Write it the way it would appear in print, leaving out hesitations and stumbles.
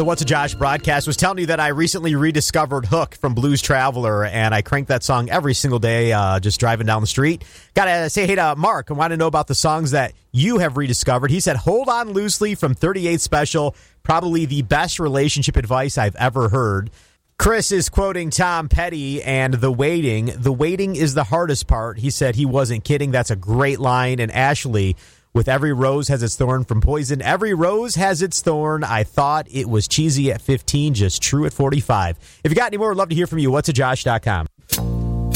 The What's a Josh broadcast. Was telling you that I recently rediscovered Hook from Blues Traveler, and I crank that song every single day just driving down the street. Gotta say hey to Mark. I want to know about the songs that you have rediscovered. He said, Hold On Loosely from 38 Special, probably the best relationship advice I've ever heard. Chris is quoting Tom Petty and The Waiting. The waiting is the hardest part. He said he wasn't kidding. That's a great line. And Ashley, with Every Rose Has Its Thorn from Poison. Every rose has its thorn. I thought it was cheesy at 15, just true at 45. If you got any more, I'd love to hear from you. Whatsajosh.com.